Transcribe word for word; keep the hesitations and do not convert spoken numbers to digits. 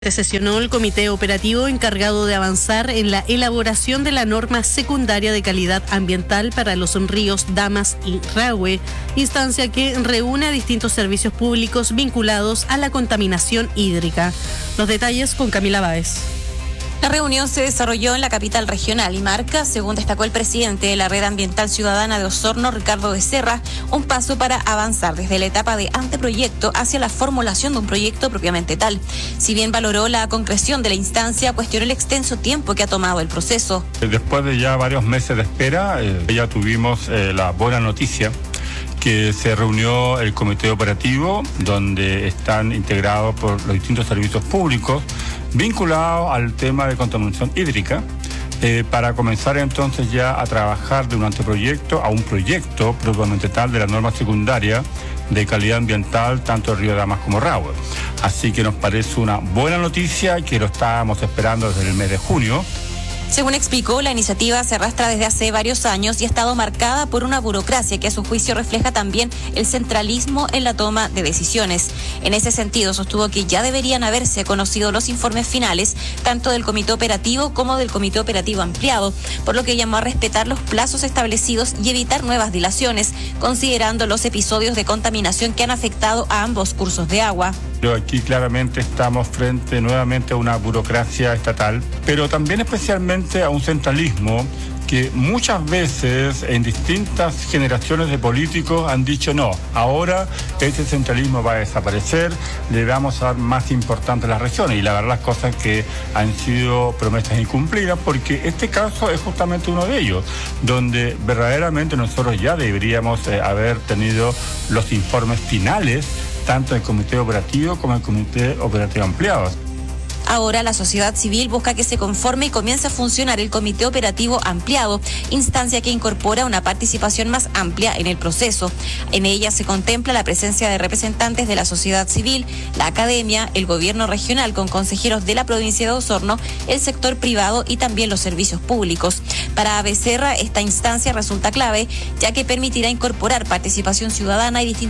Se sesionó el comité operativo encargado de avanzar en la elaboración de la norma secundaria de calidad ambiental para los ríos Damas y Rahue, instancia que reúne a distintos servicios públicos vinculados a la contaminación hídrica. Los detalles con Camila Báez. La reunión se desarrolló en la capital regional y marca, según destacó el presidente de la Red Ambiental Ciudadana de Osorno, Ricardo Becerra, un paso para avanzar desde la etapa de anteproyecto hacia la formulación de un proyecto propiamente tal. Si bien valoró la concreción de la instancia, cuestionó el extenso tiempo que ha tomado el proceso. Después de ya varios meses de espera, eh, ya tuvimos eh, la buena noticia que se reunió el comité operativo, donde están integrados por los distintos servicios públicos vinculados al tema de contaminación hídrica, eh, para comenzar entonces ya a trabajar de un anteproyecto a un proyecto propiamente tal de la norma secundaria de calidad ambiental, tanto del río Damas como Rahue. Así que nos parece una buena noticia que lo estábamos esperando desde el mes de junio. Según explicó, la iniciativa se arrastra desde hace varios años y ha estado marcada por una burocracia que a su juicio refleja también el centralismo en la toma de decisiones. En ese sentido, sostuvo que ya deberían haberse conocido los informes finales, tanto del comité operativo como del comité operativo ampliado, por lo que llamó a respetar los plazos establecidos y evitar nuevas dilaciones, considerando los episodios de contaminación que han afectado a ambos cursos de agua. Pero aquí claramente estamos frente nuevamente a una burocracia estatal, pero también especialmente a un centralismo que muchas veces en distintas generaciones de políticos han dicho no, ahora ese centralismo va a desaparecer, le vamos a dar más importancia a las regiones, y la verdad las cosas que han sido promesas incumplidas, porque este caso es justamente uno de ellos, donde verdaderamente nosotros ya deberíamos eh, haber tenido los informes finales tanto el comité operativo como el comité operativo ampliado. Ahora la sociedad civil busca que se conforme y comience a funcionar el comité operativo ampliado, instancia que incorpora una participación más amplia en el proceso. En ella se contempla la presencia de representantes de la sociedad civil, la academia, el gobierno regional con consejeros de la provincia de Osorno, el sector privado y también los servicios públicos. Para Becerra, esta instancia resulta clave, ya que permitirá incorporar participación ciudadana y distintos